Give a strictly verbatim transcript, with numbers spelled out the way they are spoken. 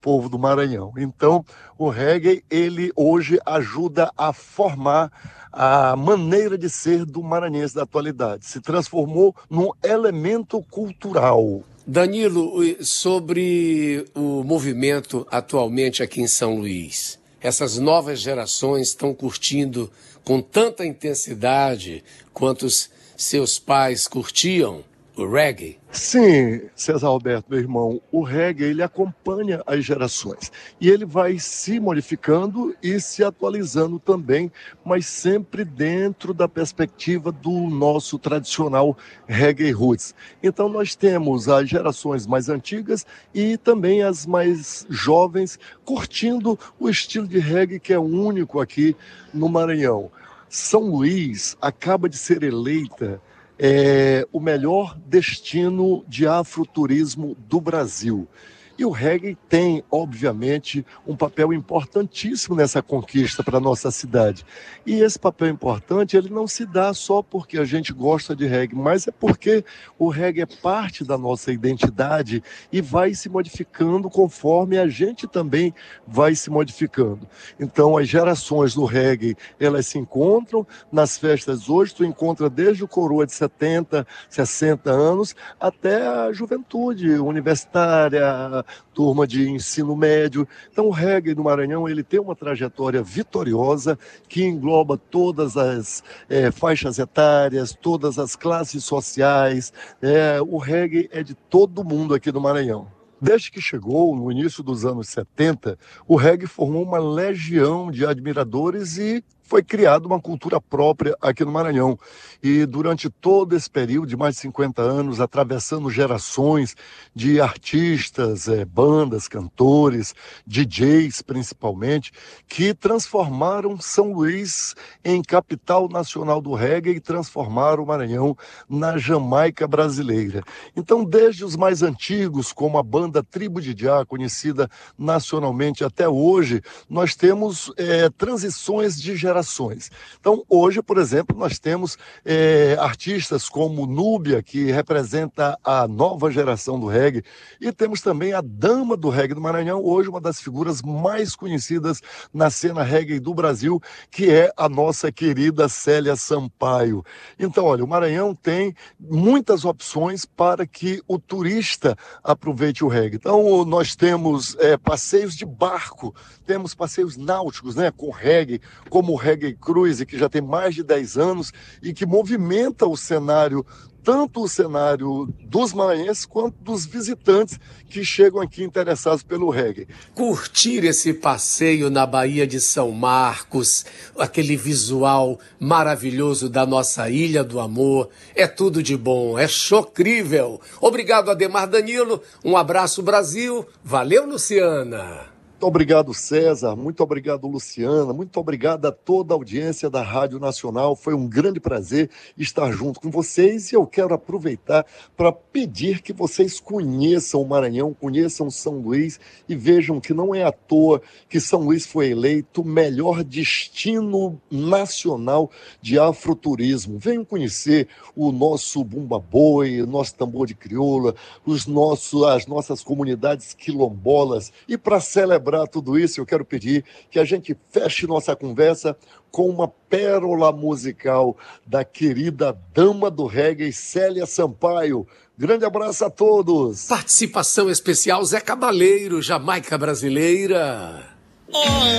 povo do Maranhão. Então, o reggae, ele hoje ajuda a formar a maneira de ser do maranhense da atualidade. Se transformou num elemento cultural. Danilo, sobre o movimento atualmente aqui em São Luís, essas novas gerações estão curtindo com tanta intensidade quanto os seus pais curtiam o reggae? Sim, César Alberto, meu irmão, o reggae ele acompanha as gerações e ele vai se modificando e se atualizando também, mas sempre dentro da perspectiva do nosso tradicional reggae roots. Então nós temos as gerações mais antigas e também as mais jovens curtindo o estilo de reggae que é único aqui no Maranhão. São Luís acaba de ser eleita É o melhor destino de afroturismo do Brasil. E o reggae tem, obviamente, um papel importantíssimo nessa conquista para a nossa cidade. E esse papel importante, ele não se dá só porque a gente gosta de reggae, mas é porque o reggae é parte da nossa identidade e vai se modificando conforme a gente também vai se modificando. Então, as gerações do reggae, elas se encontram nas festas hoje, tu encontra desde o coroa de setenta, sessenta anos, até a juventude universitária, turma de ensino médio. Então o reggae do Maranhão ele tem uma trajetória vitoriosa que engloba todas as é, faixas etárias, todas as classes sociais. É, o reggae é de todo mundo aqui do Maranhão. Desde que chegou, no início dos anos setenta, o reggae formou uma legião de admiradores e foi criada uma cultura própria aqui no Maranhão. E durante todo esse período de mais de cinquenta anos, atravessando gerações de artistas, eh, bandas, cantores, D Js principalmente, que transformaram São Luís em capital nacional do reggae e transformaram o Maranhão na Jamaica brasileira. Então, desde os mais antigos, como a banda Tribo de Já, conhecida nacionalmente até hoje, nós temos eh, transições de gerações. Então, hoje, por exemplo, nós temos é, artistas como Núbia, que representa a nova geração do reggae, e temos também a dama do reggae do Maranhão, hoje uma das figuras mais conhecidas na cena reggae do Brasil, que é a nossa querida Célia Sampaio. Então, olha, o Maranhão tem muitas opções para que o turista aproveite o reggae. Então, nós temos é, passeios de barco, temos passeios náuticos, né, com reggae, como o Reggae Cruise, que já tem mais de dez anos e que movimenta o cenário, tanto o cenário dos maranhenses quanto dos visitantes que chegam aqui interessados pelo reggae. Curtir esse passeio na Baía de São Marcos, aquele visual maravilhoso da nossa Ilha do Amor, é tudo de bom, é chocrível. Obrigado, Ademar Danilo, um abraço, Brasil, valeu, Luciana. Muito obrigado, César. Muito obrigado, Luciana. Muito obrigado a toda a audiência da Rádio Nacional. Foi um grande prazer estar junto com vocês e eu quero aproveitar para pedir que vocês conheçam o Maranhão, conheçam São Luís e vejam que não é à toa que São Luís foi eleito o melhor destino nacional de afroturismo. Venham conhecer o nosso Bumba Boi, o nosso tambor de crioula, os nossos, as nossas comunidades quilombolas. E para celebrar tudo isso, eu quero pedir que a gente feche nossa conversa com uma pérola musical da querida dama do reggae, Célia Sampaio. Grande abraço a todos. Participação especial Zé Cabaleiro, Jamaica brasileira.